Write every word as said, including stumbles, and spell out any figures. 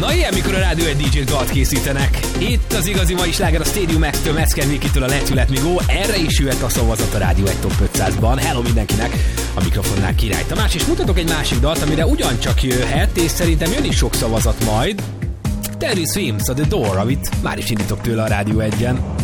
Na ilyen, mikor a Rádió egy dé jé dalt készítenek. Itt az igazi mai sláger a Stadium X-től, Meszken Vikitől a Let's Let Me Go. Erre is jöhet a szavazat a Rádió egy Top ötszázban. Hello mindenkinek, a mikrofonnál Király Tamás, és mutatok egy másik dalt, amire ugyancsak jöhet, és szerintem jön is sok szavazat majd. Terry Swims, a The Door, amit már is indítok tőle a Rádió egyen.